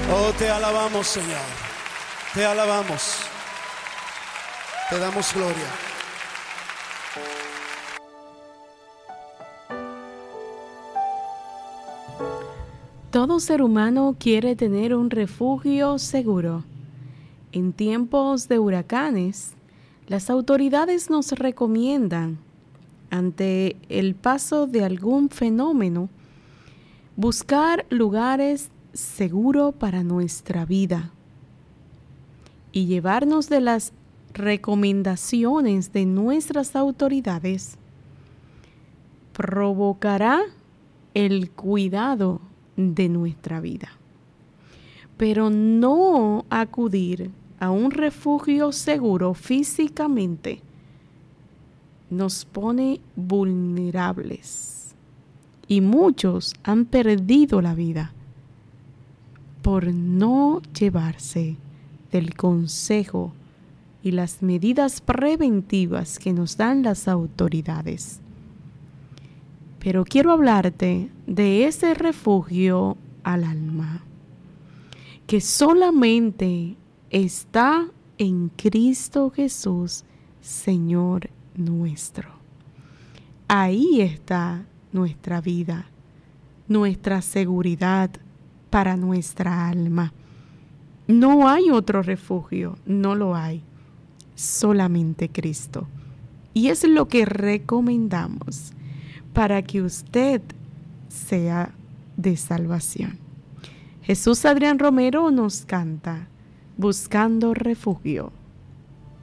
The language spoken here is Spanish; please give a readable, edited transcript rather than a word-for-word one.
Oh, te alabamos, Señor. Te alabamos. Te damos gloria. Todo ser humano quiere tener un refugio seguro. En tiempos de huracanes, las autoridades nos recomiendan, ante el paso de algún fenómeno, buscar lugares seguros para nuestra vida y llevarnos de las recomendaciones de nuestras autoridades provocará el cuidado de nuestra vida. Pero no acudir a un refugio seguro físicamente nos pone vulnerables y muchos han perdido la vida por no llevarse del consejo y las medidas preventivas que nos dan las autoridades. Pero quiero hablarte de ese refugio al alma, que solamente está en Cristo Jesús, Señor nuestro. Ahí está nuestra vida, nuestra seguridad para nuestra alma. No hay otro refugio, no lo hay, solamente Cristo. Y es lo que recomendamos para que usted sea de salvación. Jesús Adrián Romero nos canta, Buscando Refugio.